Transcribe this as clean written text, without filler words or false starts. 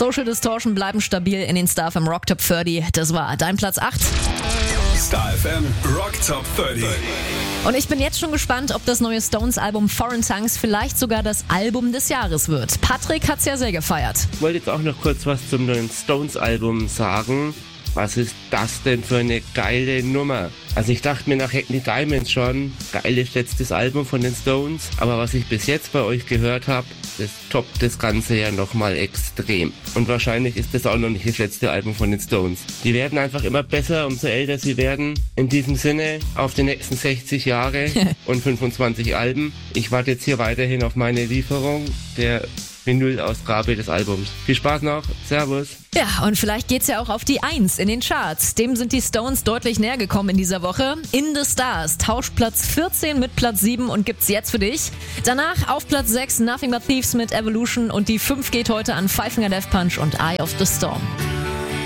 Social Distortion bleiben stabil in den Star FM Rock Top 30. Das war dein Platz 8. Star FM Rock Top 30. Und ich bin jetzt schon gespannt, ob das neue Stones-Album Foreign Tongues vielleicht sogar das Album des Jahres wird. Patrick hat's ja sehr gefeiert. Ich wollte jetzt auch noch kurz was zum neuen Stones-Album sagen. Was ist das denn für eine geile Nummer? Also ich dachte mir nach Hackney Diamonds schon, geiles letztes Album von den Stones. Aber was ich bis jetzt bei euch gehört habe, das toppt das Ganze ja nochmal extrem. Und wahrscheinlich ist das auch noch nicht das letzte Album von den Stones. Die werden einfach immer besser, umso älter sie werden. In diesem Sinne, auf die nächsten 60 Jahre und 25 Alben. Ich warte jetzt hier weiterhin auf meine Lieferung der Vinyl-Ausgabe des Albums. Viel Spaß noch, Servus. Ja, und vielleicht geht's ja auch auf die 1 in den Charts. Dem sind die Stones deutlich näher gekommen in dieser Woche. In the Stars tauscht Platz 14 mit Platz 7 und gibt's jetzt für dich. Danach auf Platz 6 Nothing But Thieves mit Evolution und die 5 geht heute an Five Finger Death Punch und Eye of the Storm.